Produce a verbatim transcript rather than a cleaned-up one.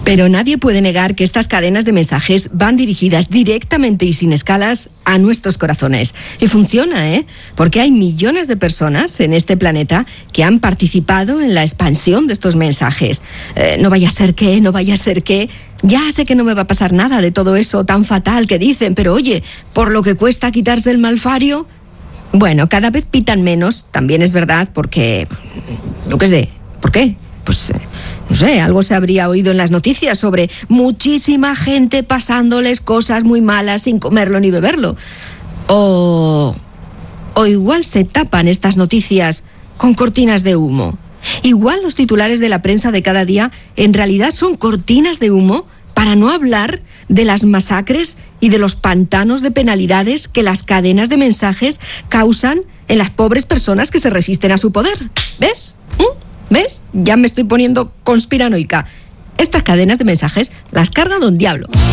Pero nadie puede negar que estas cadenas de mensajes van dirigidas directamente y sin escalas a nuestros corazones. Y funciona, ¿eh? Porque hay millones de personas en este planeta que han participado en la expansión de estos mensajes. Eh, no vaya a ser que, no vaya a ser que... Ya sé que no me va a pasar nada de todo eso tan fatal que dicen, pero oye, por lo que cuesta quitarse el malfario... Bueno, cada vez pitan menos, también es verdad, porque... Yo qué sé, ¿por qué? Pues, eh, no sé, algo se habría oído en las noticias sobre muchísima gente pasándoles cosas muy malas sin comerlo ni beberlo. O, o igual se tapan estas noticias con cortinas de humo. Igual los titulares de la prensa de cada día en realidad son cortinas de humo para no hablar de las masacres y de los pantanos de penalidades que las cadenas de mensajes causan en las pobres personas que se resisten a su poder. ¿Ves? ¿Mm? ¿Ves? Ya me estoy poniendo conspiranoica. Estas cadenas de mensajes las carga don Diablo.